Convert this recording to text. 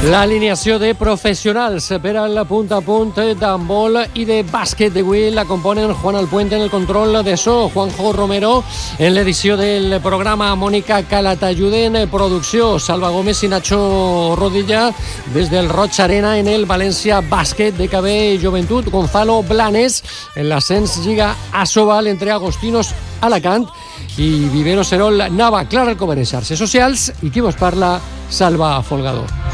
L'alineació de professionals per al punt a punt d'handbol i de bàsquet d'avui la componen Juan Alpuente en el control de so, Juanjo Romero en l'edició del programa, Mònica Calatayud en producció, Salva Gómez i Nacho Rodilla des del Roig Arena en el València Bàsquet de KB Joventut, Gonzalo Blanes en l'ascens Lliga Asobal entre Agostinos Alacant i Vivero Serol Nava. Clara Alcover en xarxes socials i qui vos parla, Salva Folgado.